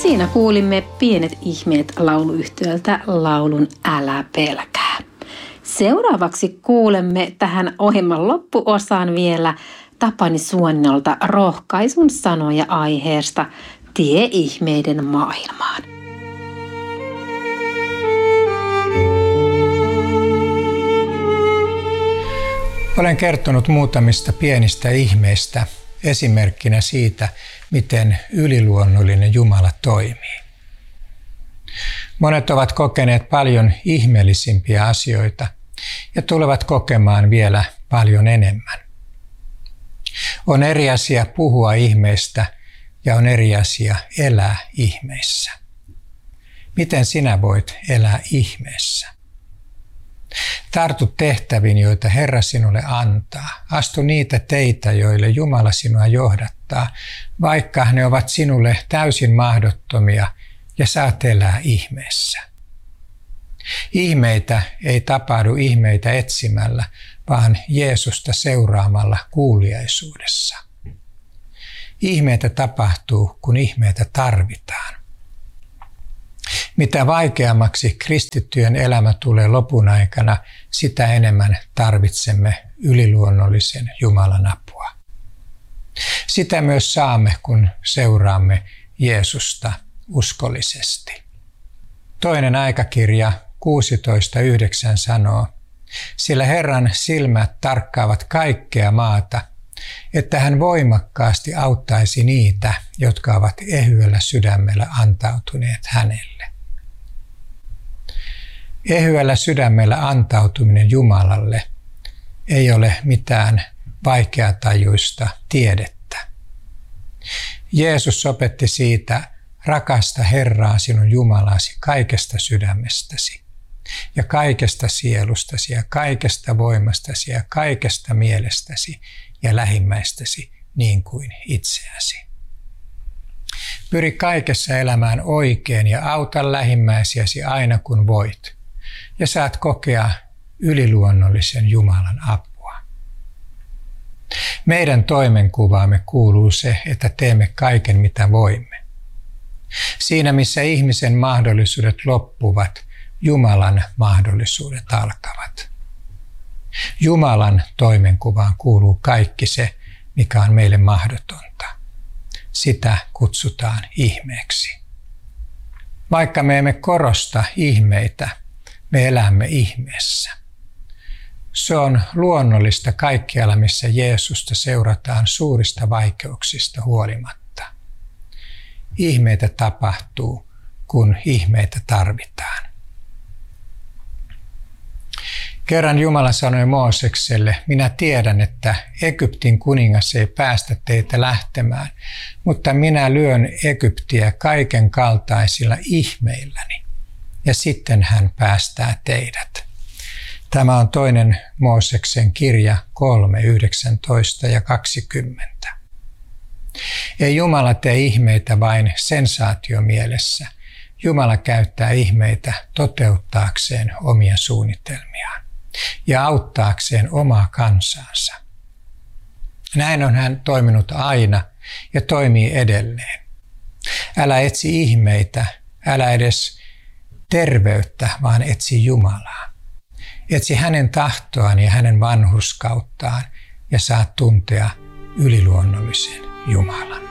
Siinä kuulimme Pienet ihmeet lauluyhtiöltä laulun Älä pelkää. Seuraavaksi kuulemme tähän ohjelman loppuosaan vielä Tapani Suonnolta rohkaisun sanoja aiheesta Tie ihmeiden maailmaan. Olen kertonut muutamista pienistä ihmeistä esimerkkinä siitä, miten yliluonnollinen Jumala toimii. Monet ovat kokeneet paljon ihmeellisimpiä asioita ja tulevat kokemaan vielä paljon enemmän. On eri asia puhua ihmeistä ja on eri asia elää ihmeissä. Miten sinä voit elää ihmeessä? Tartu tehtäviin, joita Herra sinulle antaa. Astu niitä teitä, joille Jumala sinua johdattaa, vaikka ne ovat sinulle täysin mahdottomia ja saat elää ihmeessä. Ihmeitä ei tapahdu ihmeitä etsimällä, vaan Jeesusta seuraamalla kuuliaisuudessa. Ihmeitä tapahtuu, kun ihmeitä tarvitaan. Mitä vaikeammaksi kristittyjen elämä tulee lopun aikana, sitä enemmän tarvitsemme yliluonnollisen Jumalan apua. Sitä myös saamme, kun seuraamme Jeesusta uskollisesti. Toinen aikakirja 16.9 sanoo, sillä Herran silmät tarkkaavat kaikkea maata, että hän voimakkaasti auttaisi niitä, jotka ovat ehyellä sydämellä antautuneet hänelle. Ehyellä sydämellä antautuminen Jumalalle ei ole mitään vaikeatajuista tiedettä. Jeesus opetti siitä, rakasta Herraa sinun Jumalasi kaikesta sydämestäsi ja kaikesta sielustasi ja kaikesta voimastasi ja kaikesta mielestäsi ja lähimmäistäsi niin kuin itseäsi. Pyri kaikessa elämään oikein ja auta lähimmäisiäsi aina kun voit, ja saat kokea yliluonnollisen Jumalan apua. Meidän toimenkuvaamme kuuluu se, että teemme kaiken mitä voimme. Siinä missä ihmisen mahdollisuudet loppuvat, Jumalan mahdollisuudet alkavat. Jumalan toimenkuvaan kuuluu kaikki se, mikä on meille mahdotonta. Sitä kutsutaan ihmeeksi. Vaikka me emme korosta ihmeitä, me elämme ihmeessä. Se on luonnollista kaikkialla, missä Jeesusta seurataan suurista vaikeuksista huolimatta. Ihmeitä tapahtuu, kun ihmeitä tarvitaan. Kerran Jumala sanoi Moosekselle, minä tiedän, että Egyptin kuningas ei päästä teitä lähtemään, mutta minä lyön Egyptiä kaiken kaltaisilla ihmeilläni, ja sitten hän päästää teidät. Tämä on toinen Mooseksen kirja 3, 19 ja 20. Ei Jumala tee ihmeitä vain sensaatiomielessä. Jumala käyttää ihmeitä toteuttaakseen omia suunnitelmiaan ja auttaakseen omaa kansansa. Näin on hän toiminut aina ja toimii edelleen. Älä etsi ihmeitä, älä edes terveyttä, vaan etsi Jumalaa. Etsi hänen tahtoaan ja hänen vanhurskauttaan ja saat tuntea yliluonnollisen Jumalan.